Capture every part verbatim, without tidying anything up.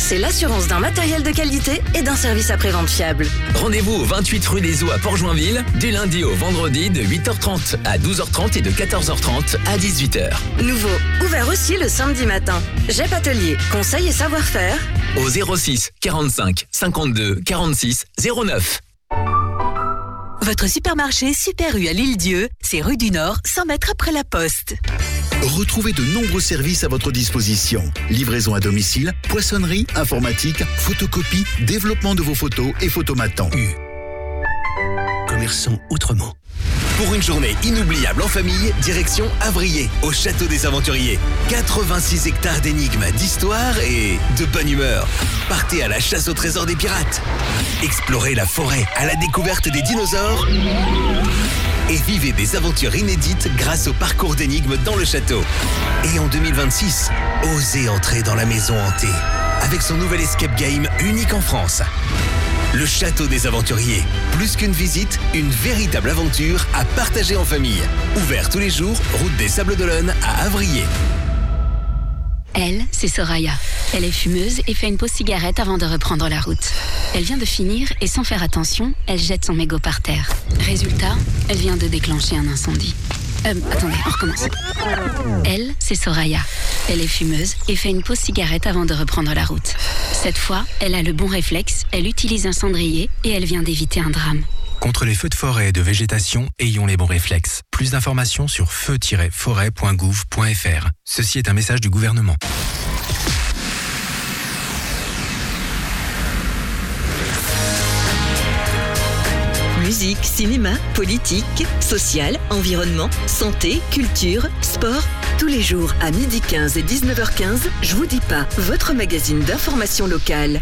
c'est l'assurance d'un matériel de qualité et d'un service après-vente fiable. Rendez-vous au vingt-huit rue des Eaux à Port-Joinville, du lundi au vendredi de huit heures trente à douze heures trente et de quatorze heures trente à dix-huit heures. Nouveau, ouvert aussi le samedi matin. J E P Atelier, conseil et savoir-faire. Au zéro six quarante-cinq cinquante-deux quarante-six zéro neuf. Votre supermarché Super U à l'Île-Dieu, c'est rue du Nord, cent mètres après la Poste. Retrouvez de nombreux services à votre disposition. Livraison à domicile, poissonnerie, informatique, photocopie, développement de vos photos et photomatants. U. Commerçant autrement. Pour une journée inoubliable en famille, direction Avrier, au Château des Aventuriers. quatre-vingt-six hectares d'énigmes, d'histoire et de bonne humeur. Partez à la chasse au trésor des pirates. Explorez la forêt à la découverte des dinosaures. Et vivez des aventures inédites grâce au parcours d'énigmes dans le château. Et en deux mille vingt-six, osez entrer dans la maison hantée avec son nouvel escape game unique en France. Le Château des Aventuriers. Plus qu'une visite, une véritable aventure à partager en famille. Ouvert tous les jours, route des Sables d'Olonne à Avrier. Elle, c'est Soraya. Elle est fumeuse et fait une pause cigarette avant de reprendre la route. Elle vient de finir et sans faire attention, elle jette son mégot par terre. Résultat, elle vient de déclencher un incendie. Euh, attendez, on recommence. Elle, c'est Soraya. Elle est fumeuse et fait une pause cigarette avant de reprendre la route. Cette fois, elle a le bon réflexe, elle utilise un cendrier et elle vient d'éviter un drame. Contre les feux de forêt et de végétation, ayons les bons réflexes. Plus d'informations sur feu tiret forêt point gouv point f r. Ceci est un message du gouvernement. Musique, cinéma, politique, social, environnement, santé, culture, sport. Tous les jours à midi quinze et dix-neuf heures quinze, Je vous dis pas, votre magazine d'information locale.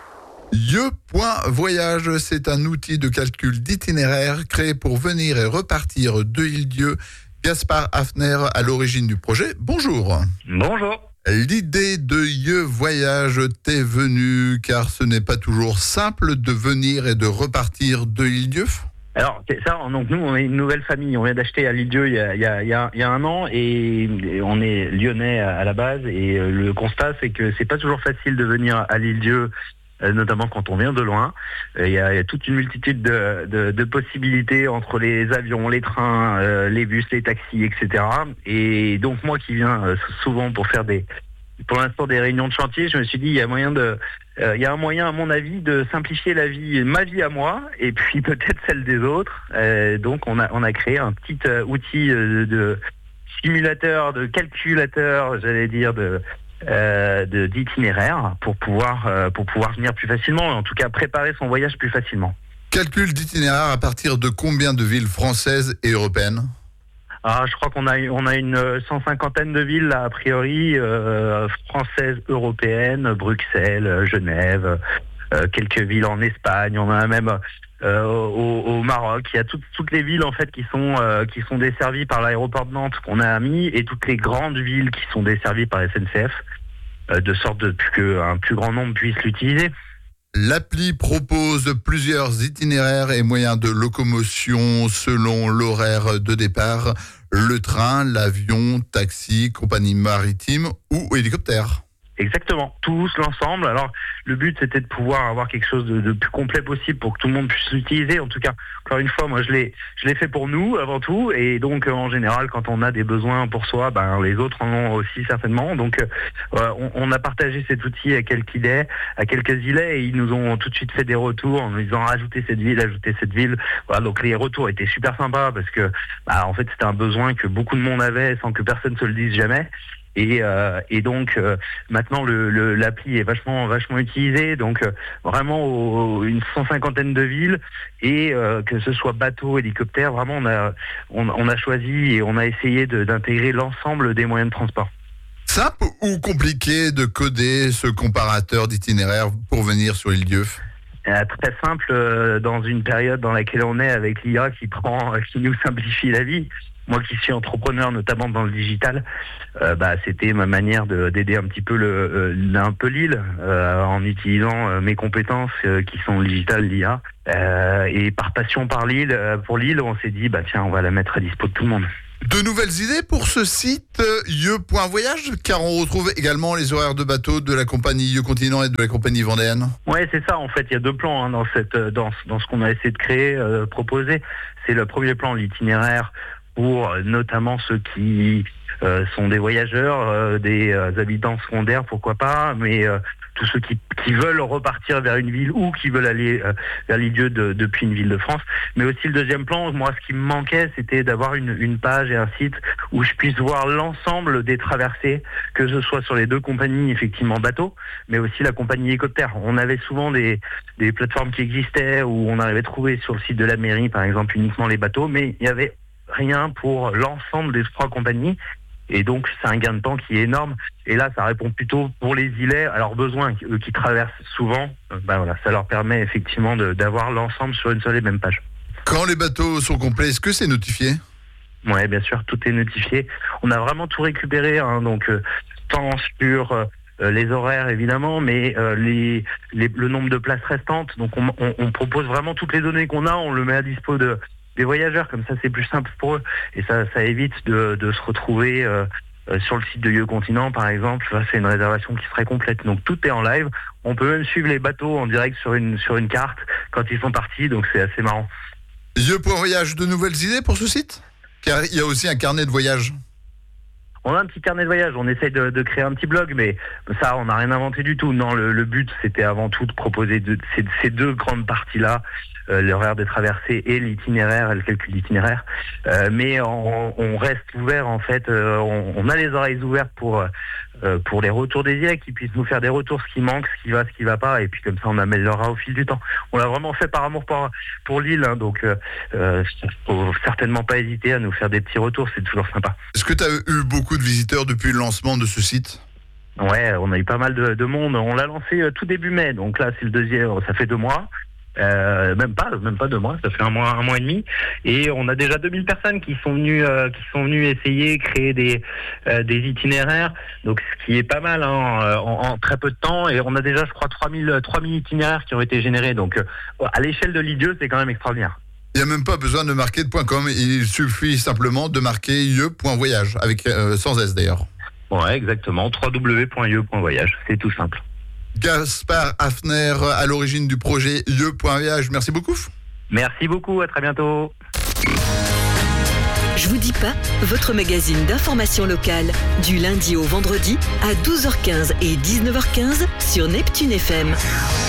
Lieu.voyage, c'est un outil de calcul d'itinéraire créé pour venir et repartir de Île-Dieu. Gaspard Hafner à l'origine du projet. Bonjour. Bonjour. L'idée de Lieu Voyage t'est venue car ce n'est pas toujours simple de venir et de repartir de Île-Dieu. Alors, c'est ça, donc nous, on est une nouvelle famille. On vient d'acheter à l'Île-Dieu il y a, il y a, il y a, il y a un an et, et on est lyonnais à, à la base. Et euh, le constat, c'est que c'est pas toujours facile de venir à l'Île-Dieu, euh, notamment quand on vient de loin. Euh, il, y a, il y a toute une multitude de, de, de possibilités entre les avions, les trains, euh, les bus, les taxis, et cetera. Et donc, moi qui viens euh, souvent pour faire des... pour l'instant des réunions de chantier, je me suis dit il y a moyen de, euh, il y a un moyen à mon avis de simplifier la vie, ma vie à moi, et puis peut-être celle des autres. Euh, donc on a on a créé un petit euh, outil euh, de simulateur, de calculateur, j'allais dire de, euh, de d'itinéraire pour pouvoir euh, pour pouvoir venir plus facilement, en tout cas préparer son voyage plus facilement. Calcul d'itinéraire à partir de combien de villes françaises et européennes ? Ah, je crois qu'on a on a une cent cinquantaine de villes là, a priori euh, françaises, européennes, Bruxelles, Genève, euh, quelques villes en Espagne. On en a même euh, au, au Maroc. Il y a toutes toutes les villes en fait qui sont euh, qui sont desservies par l'aéroport de Nantes qu'on a mis et toutes les grandes villes qui sont desservies par S N C F, euh, de sorte de qu'un plus grand nombre puisse l'utiliser. L'appli propose plusieurs itinéraires et moyens de locomotion selon l'horaire de départ, le train, l'avion, taxi, compagnie maritime ou hélicoptère. Exactement, tous l'ensemble. Alors, le but, c'était de pouvoir avoir quelque chose de, de plus complet possible pour que tout le monde puisse l'utiliser. En tout cas, encore une fois, moi, je l'ai, je l'ai fait pour nous, avant tout. Et donc, euh, en général, quand on a des besoins pour soi, ben, les autres en ont aussi certainement. Donc, euh, on, on a partagé cet outil à quelques îlets, à quelques îlets, et ils nous ont tout de suite fait des retours en nous disant ajoutez cette ville, ajoutez cette ville. Voilà, donc les retours étaient super sympas parce que, bah, en fait, c'était un besoin que beaucoup de monde avait sans que personne se le dise jamais. Et, euh, et donc euh, maintenant le, le, l'appli est vachement vachement utilisée, donc euh, vraiment au, une cent cinquantaine de villes et euh, que ce soit bateau, hélicoptère, vraiment on a on, on a choisi et on a essayé de, d'intégrer l'ensemble des moyens de transport. Simple ou compliqué de coder ce comparateur d'itinéraire pour venir sur Île-Dieu ? Euh, très simple euh, dans une période dans laquelle on est avec l'I A qui prend, euh, qui nous simplifie la vie. Moi qui suis entrepreneur, notamment dans le digital, euh, bah, c'était ma manière de, d'aider un petit peu le, euh, un peu l'île euh, en utilisant euh, mes compétences euh, qui sont le digital, l'I A. Euh, et par passion par l'île, euh, pour l'île, on s'est dit, bah tiens, on va la mettre à dispo de tout le monde. De nouvelles idées pour ce site yeux point voyage, car on retrouve également les horaires de bateau de la compagnie Yeux Continent et de la compagnie Vendéenne. Ouais, c'est ça. En fait, il y a deux plans hein, dans cette, dans, dans ce qu'on a essayé de créer, euh, proposer. C'est le premier plan, l'itinéraire pour euh, notamment ceux qui euh, sont des voyageurs, euh, des euh, habitants secondaires, pourquoi pas, mais euh, tous ceux qui, qui veulent repartir vers une ville ou qui veulent aller euh, vers les lieux de, depuis une ville de France. Mais aussi le deuxième plan, moi ce qui me manquait, c'était d'avoir une, une page et un site où je puisse voir l'ensemble des traversées, que ce soit sur les deux compagnies, effectivement bateaux, mais aussi la compagnie hélicoptère. On avait souvent des, des plateformes qui existaient où on arrivait à trouver sur le site de la mairie, par exemple, uniquement les bateaux, mais il n'y avait rien pour l'ensemble des trois compagnies. Et donc, c'est un gain de temps qui est énorme. Et là, ça répond plutôt pour les îlets à leurs besoins, eux qui traversent souvent. Ben voilà, ça leur permet effectivement de, d'avoir l'ensemble sur une seule et même page. Quand les bateaux sont complets, est-ce que c'est notifié ? Oui, bien sûr, tout est notifié. On a vraiment tout récupéré, hein, donc euh, tant sur euh, les horaires évidemment, mais euh, les, les, le nombre de places restantes. Donc, on, on, on propose vraiment toutes les données qu'on a, on le met à dispo de des voyageurs, comme ça c'est plus simple pour eux et ça, ça évite de, de se retrouver euh, euh, sur le site de Yeux Continent par exemple. Là, c'est une réservation qui serait complète, donc tout est en live. On peut même suivre les bateaux en direct sur une, sur une carte quand ils sont partis, donc c'est assez marrant. Yeux point voyage, de nouvelles idées pour ce site ? Car il y a aussi un carnet de voyage. On a un petit carnet de voyage, on essaye de, de créer un petit blog, mais ça, on n'a rien inventé du tout. Non, le, le but, c'était avant tout de proposer de, ces, ces deux grandes parties-là, euh, l'horaire des traversées et l'itinéraire, le calcul d'itinéraire. Euh, mais on, on reste ouvert, en fait, euh, on, on a les oreilles ouvertes pour euh, pour les retours des îles, qui puissent nous faire des retours, ce qui manque, ce qui va, ce qui va pas, et puis comme ça, on améliorera au fil du temps. On l'a vraiment fait par amour pour, pour l'île, hein, donc euh, euh, faut certainement pas hésiter à nous faire des petits retours, c'est toujours sympa. Est-ce que tu as eu beaucoup de visiteurs depuis le lancement de ce site ? Ouais, on a eu pas mal de, de monde. On l'a lancé euh, tout début mai, donc là c'est le deuxième, ça fait deux mois. Euh, même pas, même pas deux mois, ça fait un mois, un mois et demi. Et on a déjà deux mille personnes qui sont venues, euh, qui sont venues essayer, créer des, euh, des itinéraires. Donc ce qui est pas mal hein, en, en très peu de temps. Et on a déjà, je crois, trois mille itinéraires qui ont été générés. Donc euh, à l'échelle de l'Île Dieu, c'est quand même extraordinaire. Il n'y a même pas besoin de marquer de .com, il suffit simplement de marquer yeux point voyage, avec euh, sans S d'ailleurs. Ouais, exactement, w w w point yeux point voyage, c'est tout simple. Gaspard Hafner, à l'origine du projet yeux point voyage, merci beaucoup. Merci beaucoup, à très bientôt. Je vous dis pas, votre magazine d'information locale, du lundi au vendredi à douze heures quinze et dix-neuf heures quinze sur Neptune F M.